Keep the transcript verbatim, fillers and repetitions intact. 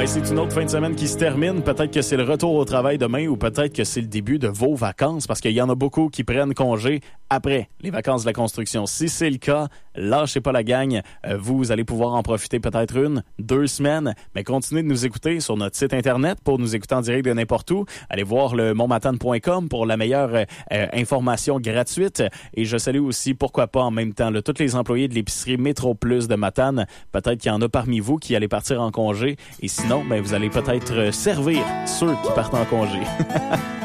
ben c'est une autre fin de semaine qui se termine. Peut-être que c'est le retour au travail demain ou peut-être que c'est le début de vos vacances parce qu'il y en a beaucoup qui prennent congé après les vacances de la construction. Si c'est le cas, lâchez pas la gang. Euh, vous allez pouvoir en profiter peut-être une, deux semaines, mais continuez de nous écouter sur notre site Internet pour nous écouter en direct de n'importe où. Allez voir le montmatane point com pour la meilleure euh, information gratuite. Et je salue aussi, pourquoi pas en même temps, là, tous les employés de l'épicerie Métro Plus de Matane. Peut-être qu'il y en a parmi vous qui allez partir en congé. Et sinon, ben, vous allez peut-être servir ceux qui partent en congé.